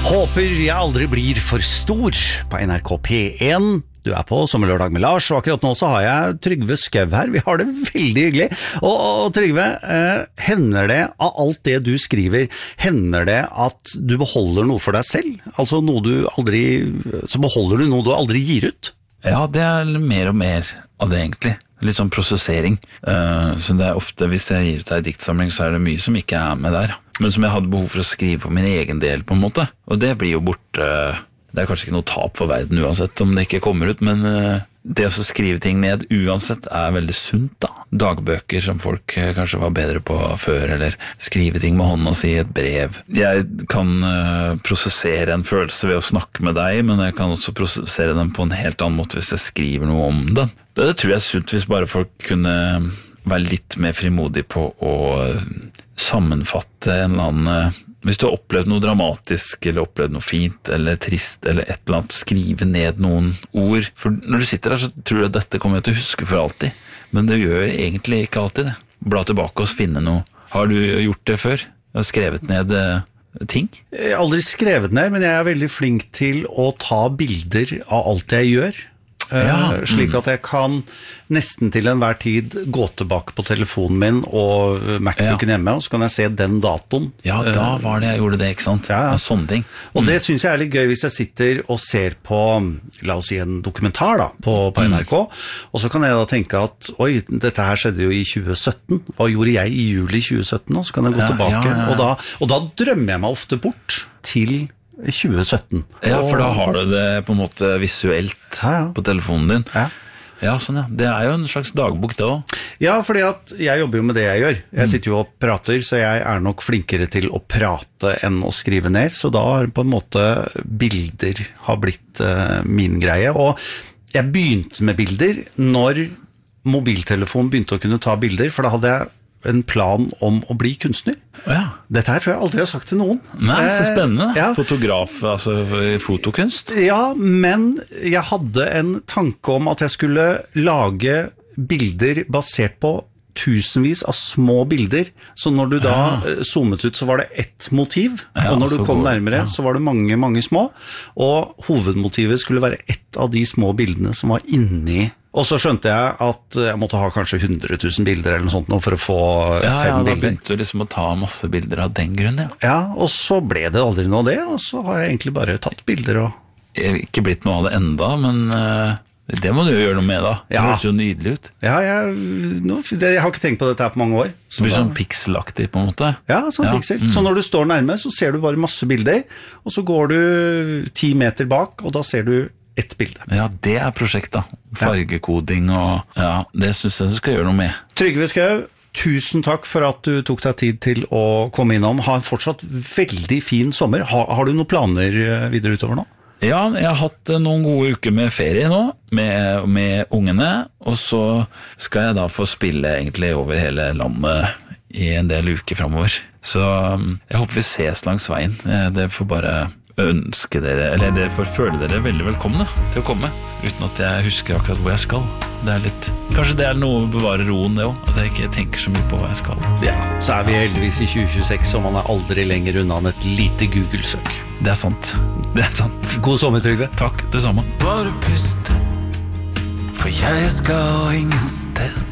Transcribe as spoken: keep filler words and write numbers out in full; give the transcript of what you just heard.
Håper jeg aldri blir for stor på N R K P én. Du er på Sommerlørdag med Lars, og akkurat nå så har jeg Trygve Skau her. Vi har det veldig hyggelig. Og, og Trygve, eh, hender det av alt det du skriver, hender det at du beholder noe for deg selv? Altså noe du aldri, så beholder du noe du aldri gir ut? Ja, det er mer og mer av det egentlig. Litt sånn prosessering. Uh, så det er ofte, hvis jeg gir ut en diktsamling, så er det mye som ikke er med der. Men som jeg hadde behov for å skrive for min egen del på en måte. Og det blir jo borte. Uh, det er kanskje ikke noe tap for verden uansett om det ikke kommer ut, men uh, det å skrive ting ned uansett er veldig sunt da. Dagbøker som folk uh, kanskje var bedre på før, eller skrive ting med hånda si i et brev. Jeg kan uh, prosessere en følelse ved å snakke med deg, men jeg kan også prosessere den på en helt annen måte hvis jeg skriver noe om den. Det, det tror jeg er sunt hvis bare folk kunne være litt mer frimodig på å sammenfatte en eller annen. Hvis du har opplevd noe dramatisk, eller opplevd noe fint, eller trist, eller et eller annet, skrive ned noen ord. For når du sitter der, så tror du at dette kommer jeg til å huske for alltid. Men det gjør egentlig ikke alltid det. Bla tilbake og finne noe. Har du gjort det før? Har skrevet ned eh, ting? Jeg har aldri skrevet ned, men jeg er veldig flink til å ta bilder av alt jeg gjør. Ja, mm. Slik at jeg kan nesten til enhver tid gå tilbake på telefonen min og Macbooken ja. Hjemme, og så kan jeg se den datoen. Ja, da var det jeg gjorde det, ikke sant? Ja, ja. Sånne ting. Mm. Og det synes jeg er litt gøy hvis jeg sitter og ser på, la oss si en dokumentar da, på, på N R K, mm. og så kan jeg da tenke at, oi, dette her skjedde jo i tjue sytten, hva gjorde jeg i juli tjue sytten, og så kan jeg gå ja, tilbake, ja, ja. Og, da, og da drømmer jeg meg ofte bort til tjue sytten. Ja, for da har du det på en måte visuelt ja, ja. På telefonen din. Ja. Ja, sånn ja. Det er jo en slags dagbok det også. Ja, fordi at jeg jobber jo med det jeg gjør. Jeg sitter jo og prater, så jeg er nok flinkere til å prate enn å skrive ned, så da har på en måte bilder har blitt uh, min greie. Og jeg begynte med bilder når mobiltelefonen begynte å kunne ta bilder, for da hadde jeg en plan om å bli kunstner. Ja. Dette her tror jeg aldri har sagt til noen. Nei, så spennende. Eh, ja. Fotograf, altså fotokunst. Ja, men jeg hadde en tanke om at jeg skulle lage bilder basert på tusenvis av små bilder. Så når du da ja. Zoomet ut, så var det ett motiv, ja, og når du kom går, nærmere, ja. Så var det mange, mange små, og hovedmotivet skulle være ett av de små bildene som var inni. Og så skjønte jeg at jeg måtte ha kanskje hundre tusen bilder eller noe sånt nå for å få ja, fem ja, bilder. Ja, da begynte du liksom å ta masse bilder av den grunnen, ja. Ja, og så ble det aldri noe av det, og så har jeg egentlig bare tatt bilder. Og... Jeg har ikke blitt noe av det enda, men uh, det må du jo gjøre noe med da. Det ja. Høres jo nydelig ut. Ja, jeg, no, det, jeg har ikke tenkt på dette her på mange år. Så det blir sånn pixelaktig på en måte? Ja, sånn ja. Pixel. Mm. Så når du står nærme, så ser du bare masse bilder, og så går du ti meter bak, og da ser du ett bilde. Ja, det er prosjekt da. Fargekoding og ja, det synes jeg du skal gjøre noe med. Trygve Skau, tusen takk for at du tok deg tid til å komme innom. Ha en fortsatt veldig fin sommer. Har, har du noen planer videre utover nå? Ja, jeg har hatt noen gode uker med ferie nå, med, med ungene, og så skal jeg da få spille egentlig over hele landet i en del uker fremover. Så jeg håper vi ses langs veien. Det får bare ønske dere, eller dere får føle dere veldig velkomne til å komme, uten at jeg husker akkurat hvor jeg skal. Det er litt, kanskje det er noe å bevare roen det også, at jeg ikke tenker så mye på hva jeg skal. Ja, så er vi heldigvis i tjue tjueseks, og man er aldri lenger unna enn et lite Google-søk. Det er sant, det er sant. God sommer, Trygve. Takk, det samme. Bare pust, for jeg skal ingen sted.